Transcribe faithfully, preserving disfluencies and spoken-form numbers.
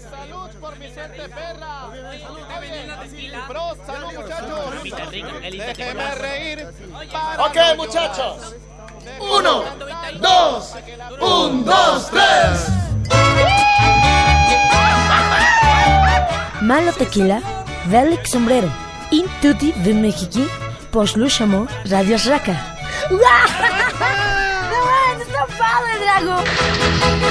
Salud por Vicente Ferra. Bro, salud, muchachos. Déjeme reír. Ok, muchachos. Uno, dos, un, dos, tres. Malo tequila, velik sombrero. In tutti в Мехики послушamo Radio Sraka. No, to padre, Drago.